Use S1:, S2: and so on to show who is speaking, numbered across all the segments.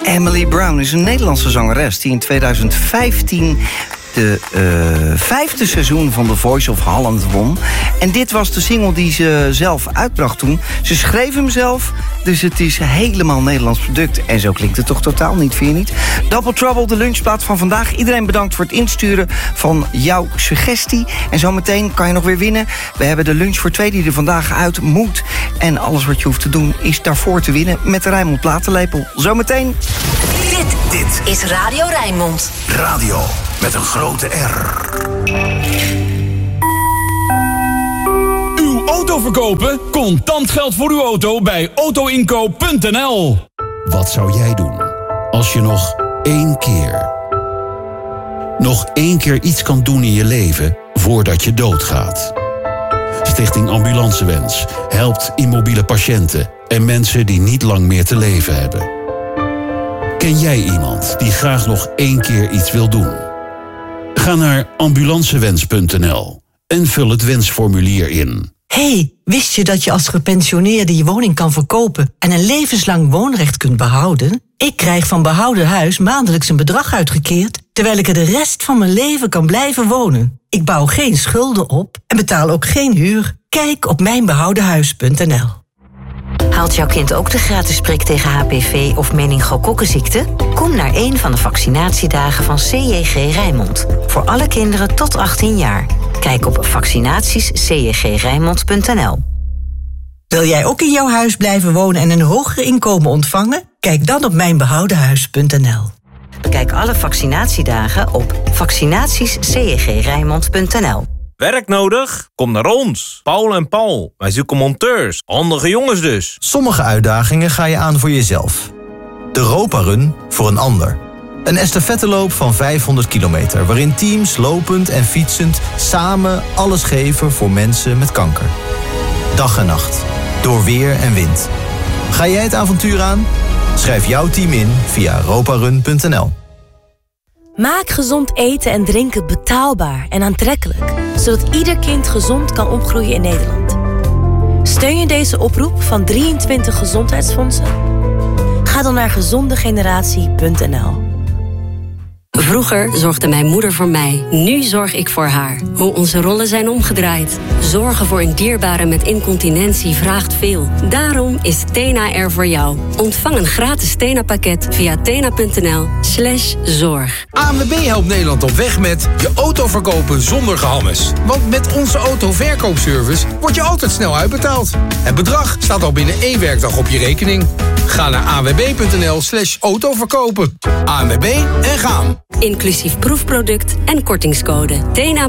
S1: Emily Brown is een Nederlandse zangeres die in 2015 de 5e seizoen van The Voice of Holland won. En dit was de single die ze zelf uitbracht toen. Ze schreef hem zelf, dus het is helemaal Nederlands product. En zo klinkt het toch totaal niet, vind je niet? Double Trouble, de lunchplaat van vandaag. Iedereen bedankt voor het insturen van jouw suggestie. En zometeen kan je nog weer winnen. We hebben de lunch voor 2 die er vandaag uit moet. En alles wat je hoeft te doen is daarvoor te winnen met de Rijnmond platenlepel. Zometeen.
S2: Dit is Radio Rijnmond.
S3: Radio met een grote R.
S4: Uw auto verkopen? Contant geld voor uw auto bij autoinkoop.nl.
S5: Wat zou jij doen als je nog één keer iets kan doen in je leven voordat je doodgaat? Stichting Ambulancewens helpt immobiele patiënten en mensen die niet lang meer te leven hebben. Ken jij iemand die graag nog 1 keer iets wil doen? Ga naar ambulancewens.nl en vul het wensformulier in.
S6: Hey, wist je dat je als gepensioneerde je woning kan verkopen en een levenslang woonrecht kunt behouden? Ik krijg van Behouden Huis maandelijks een bedrag uitgekeerd, terwijl ik er de rest van mijn leven kan blijven wonen. Ik bouw geen schulden op en betaal ook geen huur. Kijk op mijnbehoudenhuis.nl.
S2: Haalt jouw kind ook de gratis prik tegen HPV of meningokokkenziekte? Kom naar een van de vaccinatiedagen van CJG Rijnmond. Voor alle kinderen tot 18 jaar. Kijk op vaccinatiescjgrijnmond.nl.
S6: Wil jij ook in jouw huis blijven wonen en een hoger inkomen ontvangen? Kijk dan op mijnbehoudenhuis.nl.
S2: Bekijk alle vaccinatiedagen op vaccinatiescjgrijnmond.nl.
S7: Werk nodig? Kom naar ons. Paul en Paul. Wij zoeken monteurs. Handige jongens dus.
S8: Sommige uitdagingen ga je aan voor jezelf. De Europa Run voor een ander. Een estafetteloop van 500 kilometer... waarin teams lopend en fietsend samen alles geven voor mensen met kanker. Dag en nacht. Door weer en wind. Ga jij het avontuur aan? Schrijf jouw team in via europarun.nl.
S9: Maak gezond eten en drinken betaalbaar en aantrekkelijk, zodat ieder kind gezond kan opgroeien in Nederland. Steun je deze oproep van 23 gezondheidsfondsen? Ga dan naar gezondegeneratie.nl.
S10: Vroeger zorgde mijn moeder voor mij, nu zorg ik voor haar. Hoe onze rollen zijn omgedraaid. Zorgen voor een dierbare met incontinentie vraagt veel. Daarom is Tena er voor jou. Ontvang een gratis Tena-pakket via tena.nl/zorg.
S11: ANWB helpt Nederland op weg met je auto verkopen zonder gehammes. Want met onze autoverkoopservice word je altijd snel uitbetaald. Het bedrag staat al binnen 1 werkdag op je rekening. Ga naar anwb.nl/autoverkopen. ANWB en gaan.
S10: Inclusief proefproduct en kortingscode.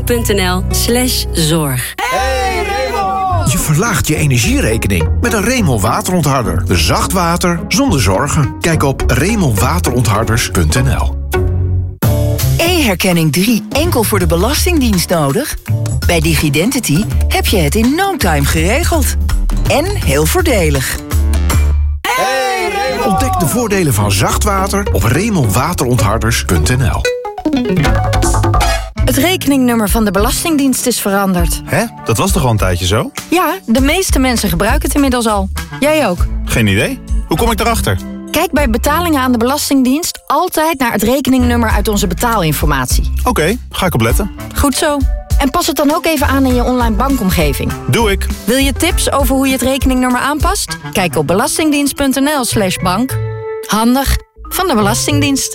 S10: tena.nl/zorg.
S3: Hey Remel! Je verlaagt je energierekening met een Remel waterontharder. Zacht water zonder zorgen. Kijk op remelwaterontharders.nl.
S12: E-herkenning 3 enkel voor de Belastingdienst nodig? Bij Digidentity heb je het in no time geregeld. En heel voordelig.
S3: Ontdek de voordelen van zacht water op remelwaterontharders.nl.
S13: Het rekeningnummer van de Belastingdienst is veranderd.
S14: Hè? Dat was toch al een tijdje zo?
S13: Ja, de meeste mensen gebruiken het inmiddels al. Jij ook?
S14: Geen idee. Hoe kom ik daarachter?
S13: Kijk bij betalingen aan de Belastingdienst altijd naar het rekeningnummer uit onze betaalinformatie.
S14: Oké, ga ik opletten.
S13: Goed zo. En pas het dan ook even aan in je online bankomgeving.
S14: Doe ik.
S13: Wil je tips over hoe je het rekeningnummer aanpast? Kijk op belastingdienst.nl/bank. Handig van de Belastingdienst.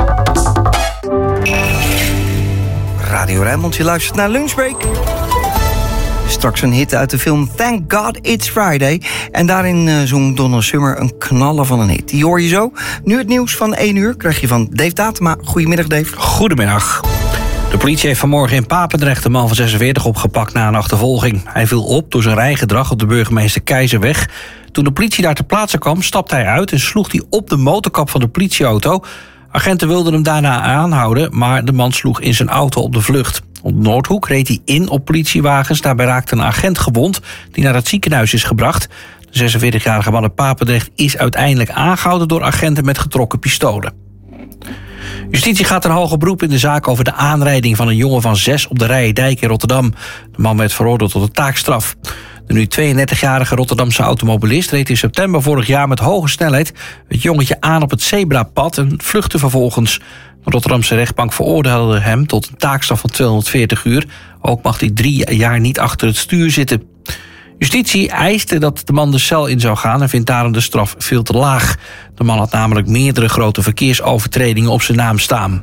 S1: Radio Rijnmond, je luistert naar Lunchbreak. Straks een hit uit de film Thank God It's Friday. En daarin zong Donna Summer een knaller van een hit. Die hoor je zo. Nu het nieuws van 1 uur krijg je van Dave Datema. Goedemiddag, Dave.
S15: Goedemiddag. De politie heeft vanmorgen in Papendrecht een man van 46 opgepakt na een achtervolging. Hij viel op door zijn rijgedrag op de burgemeester Keizerweg. Toen de politie daar ter plaatse kwam, stapte hij uit en sloeg hij op de motorkap van de politieauto. Agenten wilden hem daarna aanhouden, maar de man sloeg in zijn auto op de vlucht. Op Noordhoek reed hij in op politiewagens. Daarbij raakte een agent gewond die naar het ziekenhuis is gebracht. De 46-jarige man uit Papendrecht is uiteindelijk aangehouden door agenten met getrokken pistolen. Justitie gaat een hoger beroep in de zaak over de aanrijding van een jongen van 6 op de Rijendijk in Rotterdam. De man werd veroordeeld tot een taakstraf. De nu 32-jarige Rotterdamse automobilist reed in september vorig jaar met hoge snelheid het jongetje aan op het zebrapad en vluchtte vervolgens. De Rotterdamse rechtbank veroordeelde hem tot een taakstraf van 240 uur. Ook mag hij 3 jaar niet achter het stuur zitten. Justitie eiste dat de man de cel in zou gaan en vindt daarom de straf veel te laag. De man had namelijk meerdere grote verkeersovertredingen op zijn naam staan.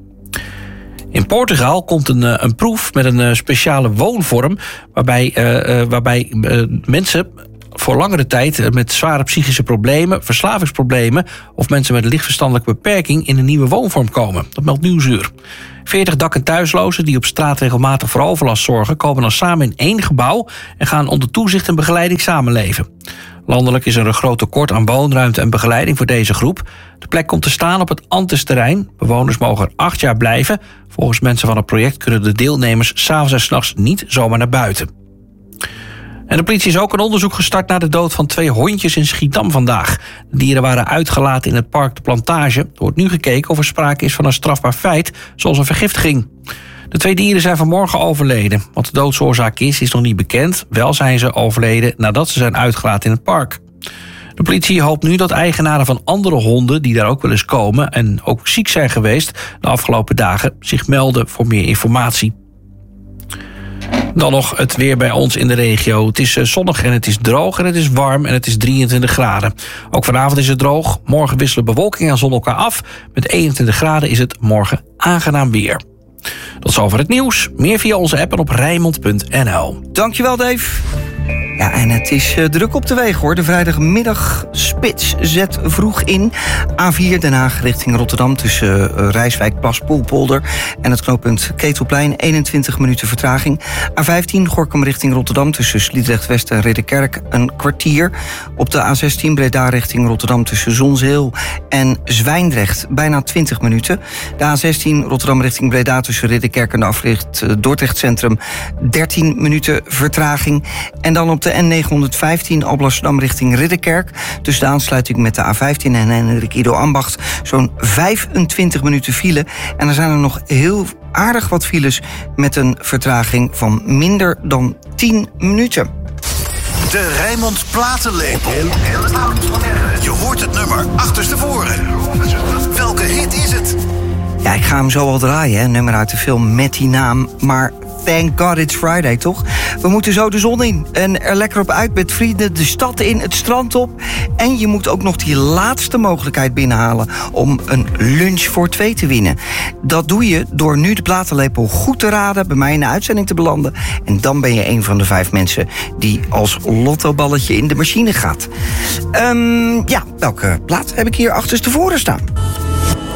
S15: In Portugal komt een proef met een speciale woonvorm waarbij mensen voor langere tijd met zware psychische problemen, verslavingsproblemen of mensen met een lichtverstandelijke beperking in een nieuwe woonvorm komen. Dat meldt Nieuwsuur. 40 dak- en thuislozen die op straat regelmatig voor overlast zorgen, komen dan samen in 1 gebouw en gaan onder toezicht en begeleiding samenleven. Landelijk is er een groot tekort aan woonruimte en begeleiding voor deze groep. De plek komt te staan op het Antes-terrein. Bewoners mogen er 8 jaar blijven. Volgens mensen van het project kunnen de deelnemers 's avonds en 's nachts niet zomaar naar buiten. En de politie is ook een onderzoek gestart naar de dood van 2 hondjes in Schiedam vandaag. De dieren waren uitgelaten in het park De Plantage. Er wordt nu gekeken of er sprake is van een strafbaar feit, zoals een vergiftiging. De 2 dieren zijn vanmorgen overleden. Wat de doodsoorzaak is nog niet bekend. Wel zijn ze overleden nadat ze zijn uitgelaten in het park. De politie hoopt nu dat eigenaren van andere honden, die daar ook wel eens komen en ook ziek zijn geweest de afgelopen dagen, zich melden voor meer informatie. Dan nog het weer bij ons in de regio. Het is zonnig en het is droog en het is warm en het is 23 graden. Ook vanavond is het droog. Morgen wisselen bewolking en zon elkaar af. Met 21 graden is het morgen aangenaam weer. Tot zover het nieuws. Meer via onze app en op Rijnmond.nl.
S1: Dankjewel, Dave. Ja, en het is druk op de weg, hoor. De vrijdagmiddag spits zet vroeg in. A4 Den Haag richting Rotterdam tussen Rijswijk, Plas, Poelpolder en het knooppunt Ketelplein. 21 minuten vertraging. A15 Gorinchem richting Rotterdam tussen Sliedrecht West en Ridderkerk een kwartier. Op de A16 Breda richting Rotterdam tussen Zonzeel en Zwijndrecht bijna 20 minuten. De A16 Rotterdam richting Breda tussen Ridderkerk en de afrit Dordrecht Centrum 13 minuten vertraging. En dan op de N915 Alblasserdam richting Ridderkerk. Dus de aansluiting met de A15 en Hendrik Ido Ambacht zo'n 25 minuten file. En er zijn er nog heel aardig wat files met een vertraging van minder dan 10 minuten.
S16: De Rijnmond Platenlepel. Je hoort het nummer achterstevoren. Welke hit is het?
S1: Ja, ik ga hem zo wel draaien, een nummer uit de film met die naam. Maar thank God it's Friday, toch? We moeten zo de zon in en er lekker op uit met vrienden, de stad in, het strand op. En je moet ook nog die laatste mogelijkheid binnenhalen om een lunch voor 2 te winnen. Dat doe je door nu de platenlepel goed te raden, bij mij in de uitzending te belanden. En dan ben je een van de 5 mensen die als lottoballetje in de machine gaat. Ja, welke plaat heb ik hier achterstevoren staan?